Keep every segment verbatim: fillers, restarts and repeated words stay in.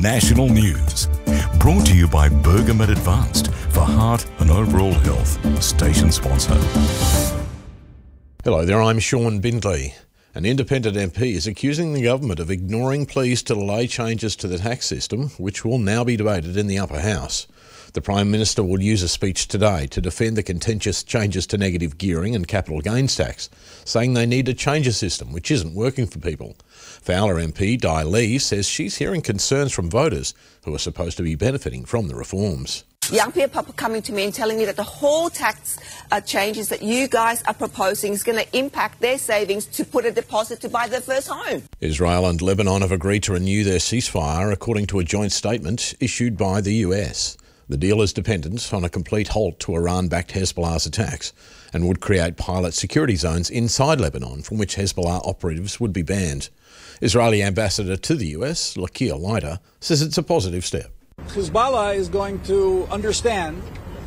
National News. Brought to you by Bergamet Advanced for heart and overall health. Station sponsor. Hello there, I'm Sean Bindley. An independent M P is accusing the government of ignoring pleas to delay changes to the tax system, which will now be debated in the upper house. The Prime Minister will use a speech today to defend the contentious changes to negative gearing and capital gains tax, saying they need to change a system which isn't working for people. Fowler M P Di Lee says she's hearing concerns from voters who are supposed to be benefiting from the reforms. Young people are coming to me and telling me that the whole tax uh, changes that you guys are proposing is going to impact their savings to put a deposit to buy their first home. Israel and Lebanon have agreed to renew their ceasefire, according to a joint statement issued by the U S. The deal is dependent on a complete halt to Iran-backed Hezbollah's attacks and would create pilot security zones inside Lebanon from which Hezbollah operatives would be banned. Israeli ambassador to the U S, Lakia Leiter, says it's a positive step. Hezbollah is going to understand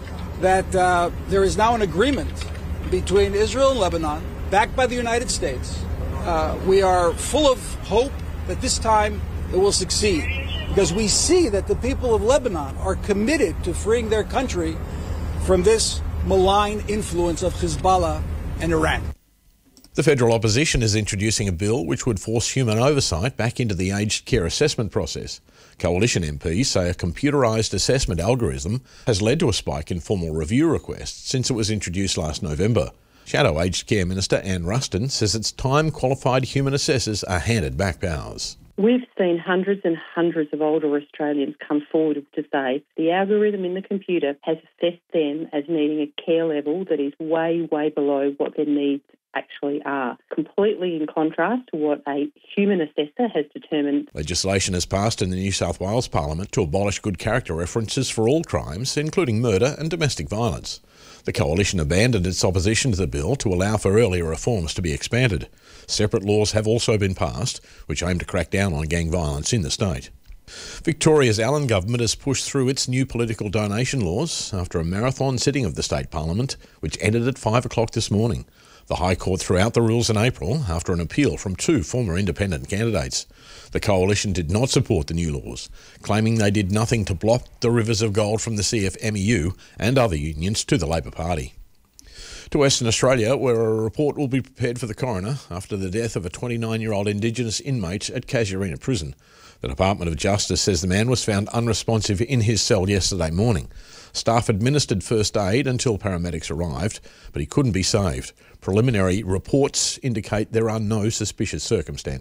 that uh, there is now an agreement between Israel and Lebanon, backed by the United States. Uh, we are full of hope that this time it will succeed, because we see that the people of Lebanon are committed to freeing their country from this malign influence of Hezbollah and Iran. The federal opposition is introducing a bill which would force human oversight back into the aged care assessment process. Coalition M Ps say a computerised assessment algorithm has led to a spike in formal review requests since it was introduced last November. Shadow Aged Care Minister Anne Ruston says it's time qualified human assessors are handed back powers. We've seen hundreds and hundreds of older Australians come forward to say the algorithm in the computer has assessed them as needing a care level that is way, way below what their needs actually are, completely in contrast to what a human assessor has determined. Legislation has passed in the New South Wales Parliament to abolish good character references for all crimes, including murder and domestic violence. The Coalition abandoned its opposition to the bill to allow for earlier reforms to be expanded. Separate laws have also been passed, which aim to crack down on gang violence in the state. Victoria's Allan government has pushed through its new political donation laws after a marathon sitting of the state parliament, which ended at five o'clock this morning. The High Court threw out the rules in April after an appeal from two former independent candidates. The Coalition did not support the new laws, claiming they did nothing to block the rivers of gold from the C F M E U and other unions to the Labor Party. To Western Australia, where a report will be prepared for the coroner after the death of a twenty-nine-year-old Indigenous inmate at Casuarina Prison. The Department of Justice says the man was found unresponsive in his cell yesterday morning. Staff administered first aid until paramedics arrived, but he couldn't be saved. Preliminary reports indicate there are no suspicious circumstances.